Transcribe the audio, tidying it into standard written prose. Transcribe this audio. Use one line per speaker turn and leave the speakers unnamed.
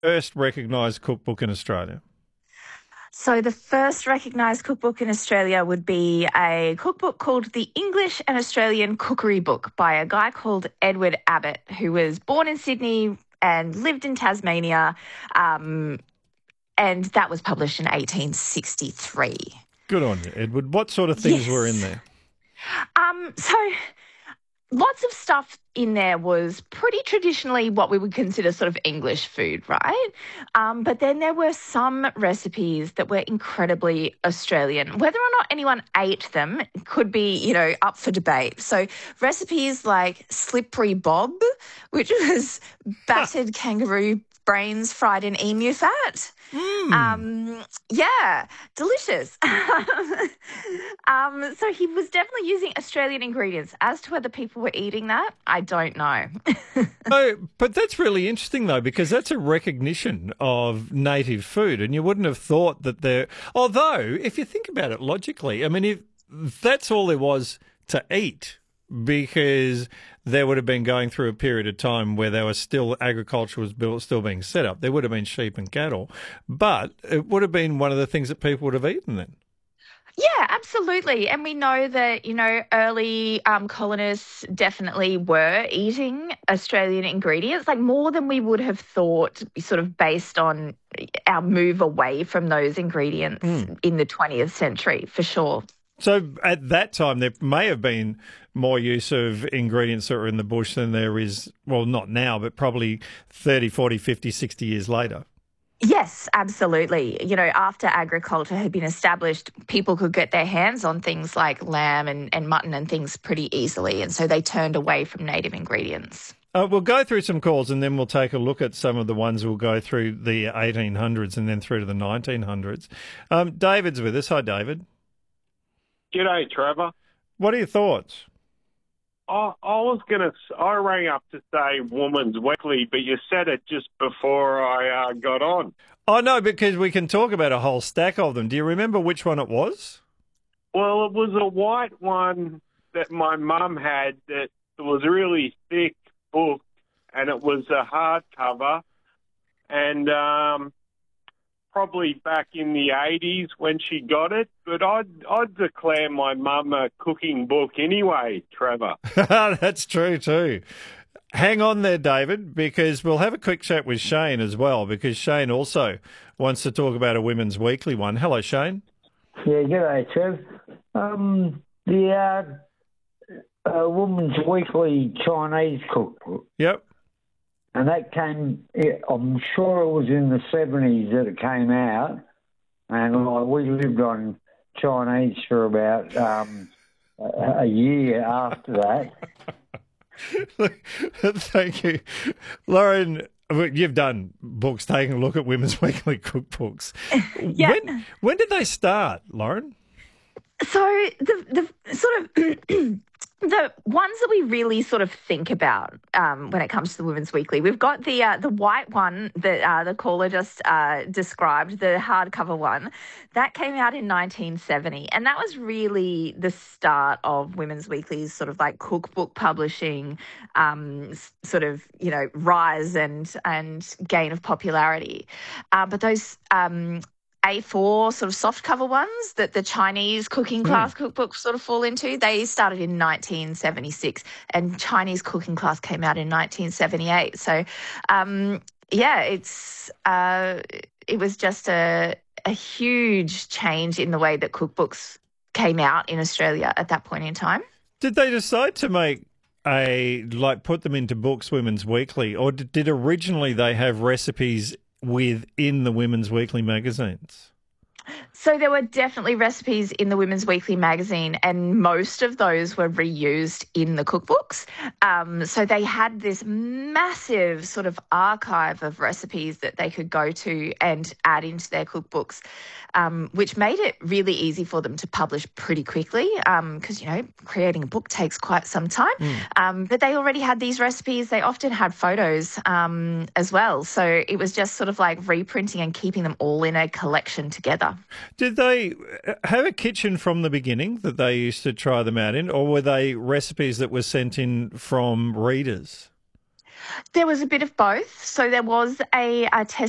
First recognised cookbook in Australia?
So the first recognised cookbook in Australia would be a cookbook called The English and Australian Cookery Book by a guy called Edward Abbott, who was born in Sydney and lived in Tasmania. Um, and that was published in 1863.
Good on you, Edward. What sort of things were in
Yes.
there?
So lots of stuff in there was pretty traditionally what we would consider sort of English food, right? But then there were some recipes that were incredibly Australian. Whether or not anyone ate them could be, up for debate. So recipes like slippery bob, which was battered kangaroo brains fried in emu fat. Yeah, delicious. So he was definitely using Australian ingredients. As to whether people were eating that, I don't know.
Oh, but that's really interesting, though, because that's a recognition of native food, and you wouldn't have thought that there. Although, if you think about it logically, I mean, if that's all there was to eat, because they would have been going through a period of time where there was still agriculture was still being set up. There would have been sheep and cattle, but it would have been one of the things that people would have eaten then.
Yeah, absolutely. And we know that, early colonists definitely were eating Australian ingredients, like more than we would have thought, sort of based on our move away from those ingredients in the 20th century, for sure.
So at that time, there may have been more use of ingredients that were in the bush than there is, well, not now, but probably 30, 40, 50, 60 years later.
Yes, absolutely. After agriculture had been established, people could get their hands on things like lamb and mutton and things pretty easily. And so they turned away from native ingredients.
We'll go through some calls and then we'll take a look at some of the ones we'll go through the 1800s and then through to the 1900s. David's with us. Hi, David.
G'day, Trevor.
What are your thoughts?
I rang up to say Woman's Weekly, but you said it just before I got on.
Oh, no, because we can talk about a whole stack of them. Do you remember which one it was?
Well, it was a white one that my mum had that was a really thick book, and it was a hardcover, and probably back in the 80s when she got it. But I'd declare my mum a cooking book anyway, Trevor.
That's true too. Hang on there, David, because we'll have a quick chat with Shane as well, because Shane also wants to talk about a Women's Weekly one. Hello, Shane.
Yeah, g'day, Trev. The Woman's Weekly Chinese cookbook,
Yep.
and that came, I'm sure it was in the 70s that it came out, and we lived on Chinese for about a year after that.
Thank you. Lauren, you've done books, taking a look at Women's Weekly cookbooks.
Yeah.
When did they start, Lauren?
So the sort of the ones that we really sort of think about when it comes to the Women's Weekly, we've got the white one that the caller just described, the hardcover one. That came out in 1970, and that was really the start of Women's Weekly's sort of like cookbook publishing, sort of rise and gain of popularity. But those A4 sort of soft cover ones that the Chinese cooking class cookbooks sort of fall into, they started in 1976, and Chinese cooking class came out in 1978. So, it was just a huge change in the way that cookbooks came out in Australia at that point in time.
Did they decide to make put them into books, Women's Weekly, or did originally they have recipes within the Women's Weekly magazines?
So there were definitely recipes in the Women's Weekly magazine, and most of those were reused in the cookbooks. So they had this massive sort of archive of recipes that they could go to and add into their cookbooks, which made it really easy for them to publish pretty quickly because, creating a book takes quite some time. But they already had these recipes. They often had photos as well. So it was just sort of like reprinting and keeping them all in a collection together.
Did they have a kitchen from the beginning that they used to try them out in, or were they recipes that were sent in from readers?
There was a bit of both. So there was a test